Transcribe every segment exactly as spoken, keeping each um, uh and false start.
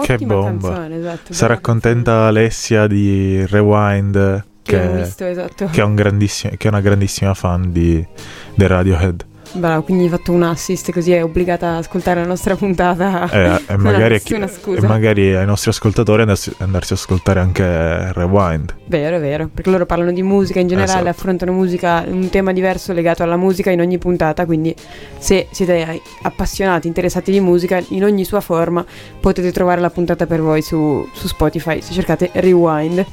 Che Ottima bomba. canzone, esatto. Sarà brava contenta Alessia di Rewind, Che che, l'ho visto, esatto. che, è un grandissimo, che è una grandissima fan di, di Radiohead. Bravo, quindi hai fatto un assist, così è obbligata ad ascoltare la nostra puntata. E, e, Non magari, ha nessuna scusa. e magari ai nostri ascoltatori andarsi, andarsi a ascoltare anche Rewind. Vero, è vero, perché loro parlano di musica in generale, Esatto. affrontano musica, un tema diverso legato alla musica in ogni puntata, quindi se siete appassionati, interessati di musica in ogni sua forma, potete trovare la puntata per voi su, su Spotify, se cercate Rewind.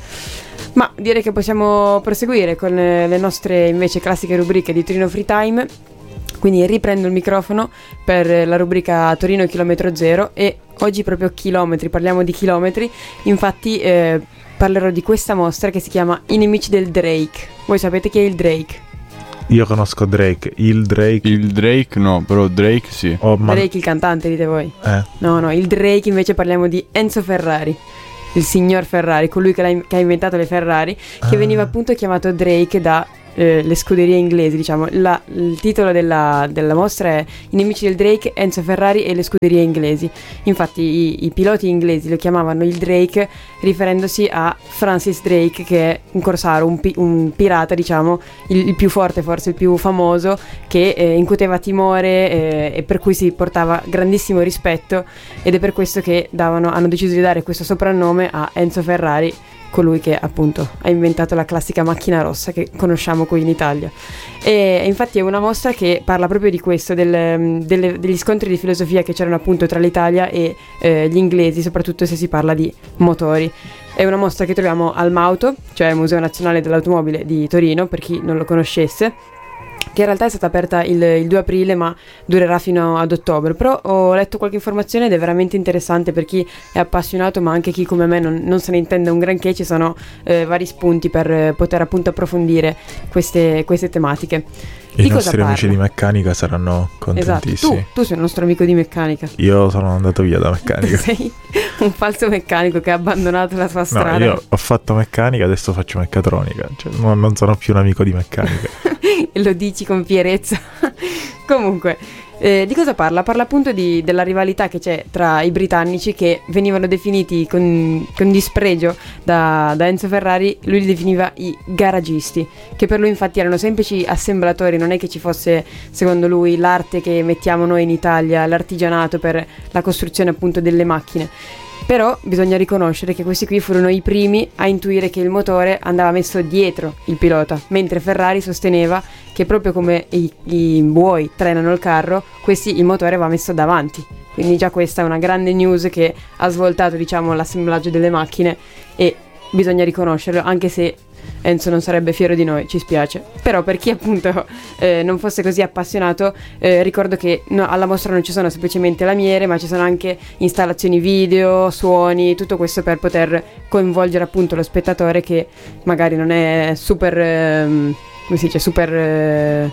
Ma direi che possiamo proseguire con le nostre invece classiche rubriche di Torino Free Time. Quindi riprendo il microfono per la rubrica Torino Chilometro Zero e oggi proprio chilometri, parliamo di chilometri, infatti eh, parlerò di questa mostra che si chiama I nemici del Drake. Voi sapete chi è il Drake? Io conosco Drake, il Drake. Il Drake no, però Drake sì. Oh, ma... Drake il cantante, dite voi? Eh. No, no, il Drake invece parliamo di Enzo Ferrari. Il signor Ferrari, colui che, l'ha, che ha inventato le Ferrari, che Ah. veniva appunto chiamato Drake da eh, le scuderie inglesi, diciamo. La, il titolo della, della mostra è I nemici del Drake, Enzo Ferrari e le scuderie inglesi. Infatti i, i piloti inglesi lo chiamavano il Drake riferendosi a Francis Drake, che è un corsaro, un, pi, un pirata, diciamo, il, il più forte, forse il più famoso, che eh, incuteva timore eh, e per cui si portava grandissimo rispetto, ed è per questo che davano, hanno deciso di dare questo soprannome a Enzo Ferrari, colui che appunto ha inventato la classica macchina rossa che conosciamo qui in Italia. E infatti è una mostra che parla proprio di questo, del, delle, degli scontri di filosofia che c'erano appunto tra l'Italia e eh, gli inglesi, soprattutto se si parla di motori. È una mostra che troviamo al Mauto, cioè il Museo Nazionale dell'Automobile di Torino, per chi non lo conoscesse, che in realtà è stata aperta il, il due aprile ma durerà fino ad ottobre. Però ho letto qualche informazione ed è veramente interessante per chi è appassionato, ma anche chi come me non, non se ne intende un granché. Ci sono eh, vari spunti per eh, poter appunto approfondire queste, queste tematiche. I Di cosa nostri parla? amici di meccanica saranno Esatto, contentissimi. tu, tu sei il nostro amico di meccanica. Io sono andato via da meccanica. Sei un falso meccanico che ha abbandonato la sua No, strada. io ho fatto meccanica, adesso faccio meccatronica. Cioè, no- non sono più un amico di meccanica. E lo dici con fierezza. Comunque, eh, di cosa parla? Parla appunto di, della rivalità che c'è tra i britannici, che venivano definiti con, con dispregio da, da Enzo Ferrari. Lui li definiva i garagisti, che per lui infatti erano semplici assemblatori. Non è che ci fosse, secondo lui, l'arte che mettiamo noi in Italia, l'artigianato per la costruzione appunto delle macchine. Però bisogna riconoscere che questi qui furono i primi a intuire che il motore andava messo dietro il pilota, mentre Ferrari sosteneva che proprio come i, i buoi trainano il carro, questi il motore va messo davanti. Quindi già questa è una grande news che ha svoltato, diciamo, l'assemblaggio delle macchine, e bisogna riconoscerlo, anche se Enzo non sarebbe fiero di noi, ci spiace. Però per chi appunto eh, non fosse così appassionato, eh, ricordo che no, alla mostra non ci sono semplicemente lamiere, ma ci sono anche installazioni video, suoni, tutto questo per poter coinvolgere appunto lo spettatore, che magari non è super ehm, come si dice, super eh,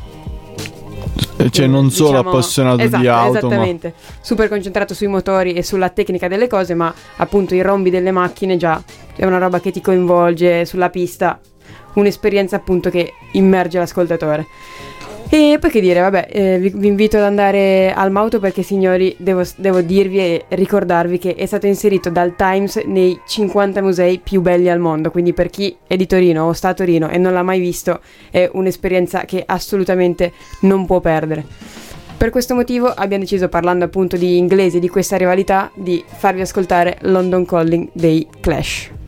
Cioè non solo diciamo, appassionato esatto, di auto, esattamente, super concentrato sui motori e sulla tecnica delle cose, ma appunto i rombi delle macchine già è una roba che ti coinvolge sulla pista, un'esperienza appunto che immerge l'ascoltatore. E poi che dire, vabbè, eh, vi, vi invito ad andare al Mauto, perché signori devo, devo dirvi e ricordarvi che è stato inserito dal Times nei cinquanta musei più belli al mondo, quindi per chi è di Torino o sta a Torino e non l'ha mai visto è un'esperienza che assolutamente non può perdere. Per questo motivo abbiamo deciso, parlando appunto di inglesi e di questa rivalità, di farvi ascoltare London Calling dei Clash.